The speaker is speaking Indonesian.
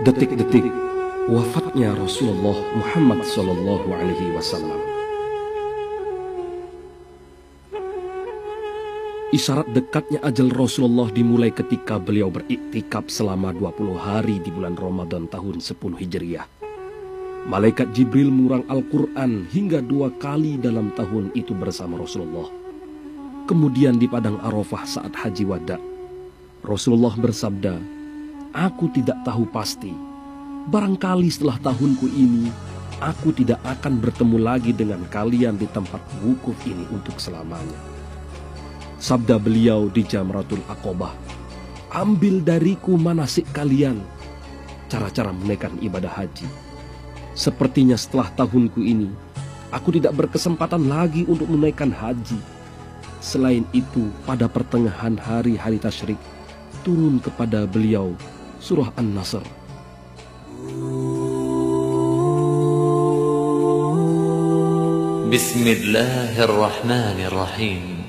Detik-detik wafatnya Rasulullah Muhammad Sallallahu Alaihi Wasallam. Isyarat dekatnya ajal Rasulullah dimulai ketika beliau beriktikaf selama 20 hari di bulan Ramadan tahun 10 Hijriah. Malaikat Jibril murang Al-Quran hingga 2 kali dalam tahun itu bersama Rasulullah. Kemudian di Padang Arafah saat haji wada, Rasulullah bersabda, "Aku tidak tahu pasti. Barangkali setelah tahunku ini, aku tidak akan bertemu lagi dengan kalian di tempat wukuf ini untuk selamanya." Sabda beliau di Jamratul Aqobah, "Ambil dariku manasik kalian, cara-cara menunaikan ibadah haji. Sepertinya setelah tahunku ini, aku tidak berkesempatan lagi untuk menunaikan haji." Selain itu, pada pertengahan hari-hari tasyrik, turun kepada beliau surah An-Nasr. Bismillahirrahmanirrahim.